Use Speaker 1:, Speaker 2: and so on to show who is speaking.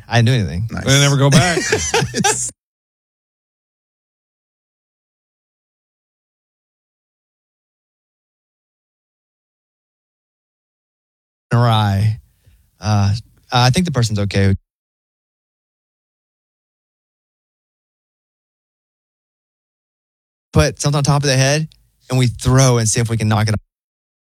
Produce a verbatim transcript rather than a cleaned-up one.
Speaker 1: I didn't do anything.
Speaker 2: Nice.
Speaker 3: They never go back.
Speaker 1: Awry. Uh, I think the person's okay. Put something on top of the head, and we throw and see if we can knock it off.